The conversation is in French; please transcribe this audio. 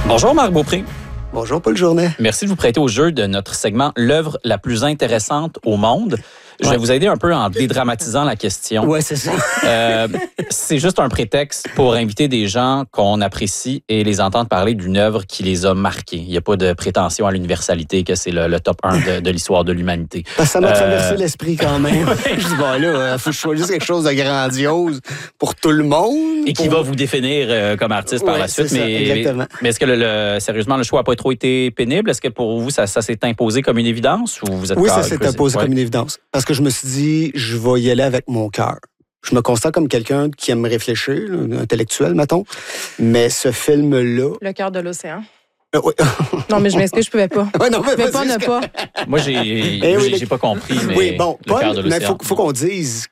Bonjour Marc Beaupré. Bonjour Paul Journet. Merci de vous prêter au jeu de notre segment L'œuvre la plus intéressante au monde. Je vais vous aider un peu en dédramatisant la question. Ouais, c'est ça. C'est juste un prétexte pour inviter des gens qu'on apprécie et les entendre parler d'une œuvre qui les a marqués. Il n'y a pas de prétention à l'universalité que c'est le top 1 de l'histoire de l'humanité. Ça m'a traversé l'esprit quand même. Je dis, bon là, il faut que je choisisse quelque chose de grandiose pour tout le monde. Et qui va vous définir comme artiste par la suite. Exactement. Mais est-ce que sérieusement, le choix n'a pas trop été pénible? Est-ce que pour vous, ça s'est imposé comme une évidence? Ou vous êtes ça s'est imposé comme une évidence. Parce que je me suis dit, je vais y aller avec mon cœur. Je me constate comme quelqu'un qui aime réfléchir, intellectuel, mettons. Mais ce film-là... Le cœur de l'océan. Oui. Non, mais je m'excuse, je pouvais pas. Ouais, non, je pouvais pas ne pas. Moi, j'ai pas compris, mais oui, bon, le cœur Paul, de mais l'océan. faut qu'on dise